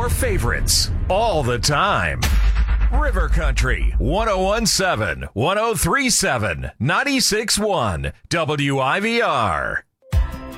your favorites all the time. River Country, 1017, 1037, 96.1, WIVR.